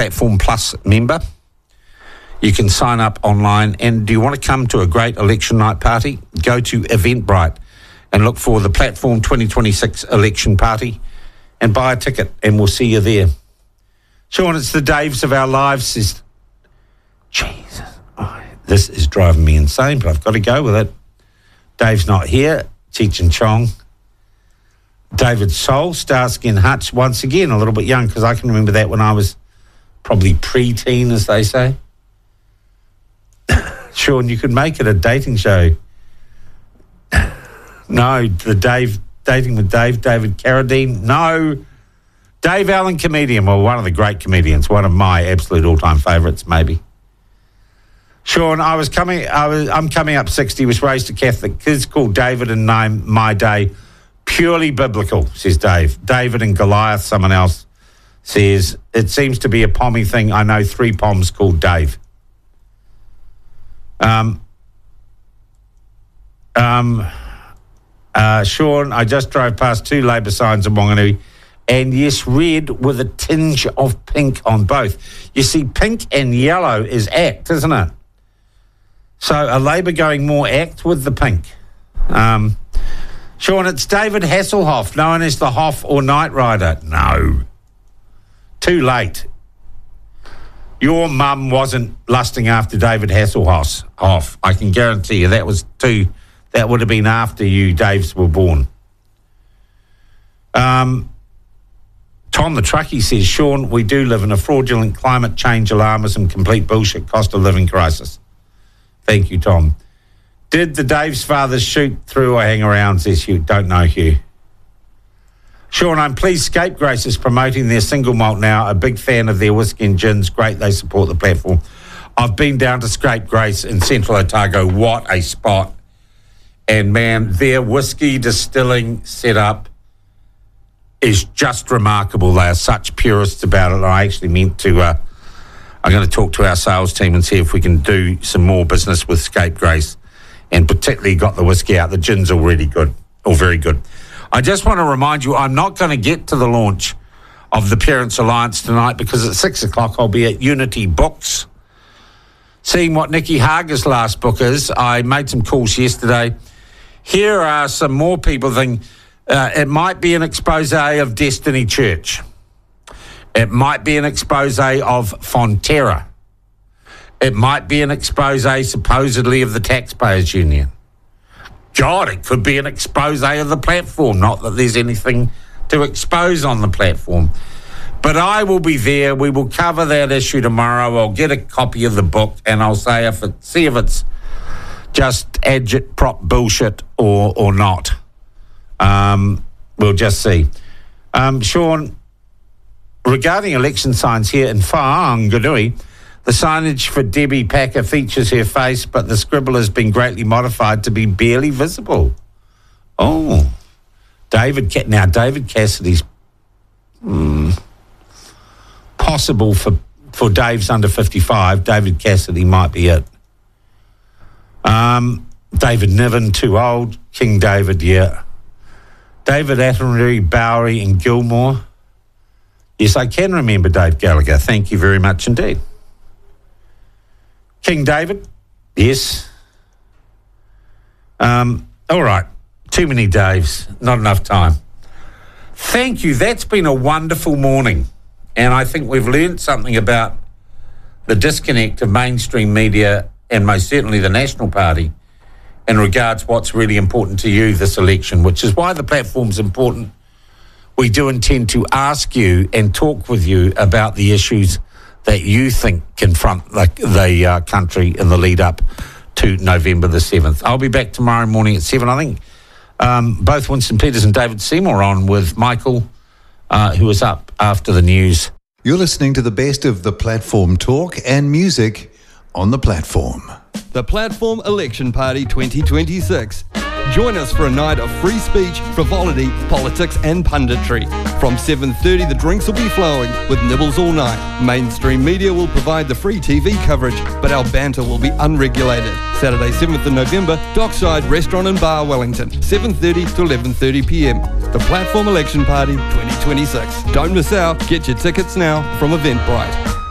Platform Plus member. You can sign up online. And do you want to come to a great election night party? Go to Eventbrite and look for the Platform 2026 election party and buy a ticket, and we'll see you there. Sean, it's the Daves of our lives. Says, Jesus, this is driving me insane, but I've got to go with it. Dave's not here. Cheech and Chong. David Soul, Starsky and Hutch, once again, a little bit young, because I can remember that when I was probably pre-teen, as they say. Sean, you could make it a dating show. No, Dating with Dave, David Carradine. No. Dave Allen, comedian. Well, one of the great comedians. One of my absolute all-time favourites, maybe. Sean, I'm coming up 60, was raised a Catholic. Kids called David in my day. Purely biblical, says Dave. David and Goliath, someone else says. It seems to be a pommy thing. I know 3 poms called Dave. Sean, I just drove past 2 Labour signs in Wanganui, and yes, red with a tinge of pink on both. You see, pink and yellow is ACT, isn't it? So are Labour going more ACT with the pink? Sean, it's David Hasselhoff, known as the Hoff or Knight Rider. No. Too late. Your mum wasn't lusting after David Hasselhoff. I can guarantee you that would have been after you Daves were born. Tom the truckie says, Sean, we do live in a fraudulent climate change alarmism, complete bullshit cost of living crisis. Thank you, Tom. Did the Dave's fathers shoot through or hang around, says Hugh. Don't know, Hugh. Sean, I'm pleased Scapegrace is promoting their single malt now. A big fan of their whiskey and gins. Great, they support the platform. I've been down to Scapegrace in Central Otago. What a spot. And, man, their whiskey distilling setup is just remarkable. They are such purists about it. I actually meant to... I'm going to talk to our sales team and see if we can do some more business with Scapegrace, and particularly got the whiskey out. The gin's already good, or very good. I just want to remind you, I'm not going to get to the launch of the Parents Alliance tonight because at 6 o'clock I'll be at Unity Books, seeing what Nikki Hager's last book is. I made some calls yesterday. Here are some more people thinking it might be an expose of Destiny Church. It might be an expose of Fonterra. It might be an expose, supposedly, of the Taxpayers Union. God, it could be an expose of the platform. Not that there's anything to expose on the platform. But I will be there. We will cover that issue tomorrow. I'll get a copy of the book and I'll see if it's just agitprop bullshit or not. We'll just see. Sean, regarding election signs here in Whanganui, the signage for Debbie Packer features her face, but the scribble has been greatly modified to be barely visible. Oh, David Cassidy's possible for Dave's under 55. David Cassidy might be it. David Niven, too old. King David, yeah. David Attenborough, Bowery and Gilmore. Yes, I can remember Dave Gallagher. Thank you very much indeed. King David? Yes. All right. Too many Daves. Not enough time. Thank you. That's been a wonderful morning. And I think we've learned something about the disconnect of mainstream media and most certainly the National Party in regards what's really important to you this election, which is why the platform's important. We do intend to ask you and talk with you about the issues that you think confront the country in the lead up to November the 7th. I'll be back tomorrow morning at 7. I think both Winston Peters and David Seymour are on with Michael, who is up after the news. You're listening to the best of the platform talk and music on the platform. The Platform Election Party 2026. Join us for a night of free speech, frivolity, politics and punditry. From 7:30 the drinks will be flowing with nibbles all night. Mainstream media will provide the free TV coverage, but our banter will be unregulated. Saturday 7th of November, Dockside Restaurant and Bar, Wellington, 7:30 to 11:30 p.m. The Platform Election Party 2026. Don't miss out. Get your tickets now from Eventbrite.